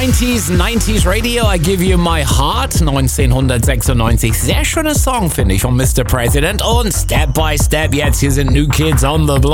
90s Radio, I Give You My Heart, 1996. Sehr schöner Song, finde ich, von Mr. President. Und Step by Step, jetzt hier sind New Kids on the Block.